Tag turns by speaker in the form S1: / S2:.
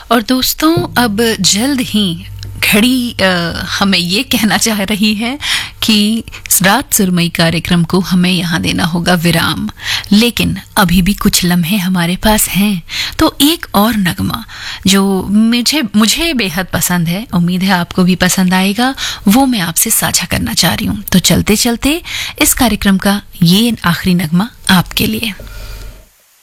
S1: और दोस्तों, अब जल्द ही घड़ी हमें ये कहना चाह रही है कि रात सुरमई कार्यक्रम को हमें यहाँ देना होगा विराम। लेकिन अभी भी कुछ लम्हे हमारे पास हैं, तो एक और नगमा जो मुझे बेहद पसंद है, उम्मीद है आपको भी पसंद आएगा, वो मैं आपसे साझा करना चाह रही हूँ। तो चलते चलते इस कार्यक्रम का ये आखिरी नगमा आपके लिए।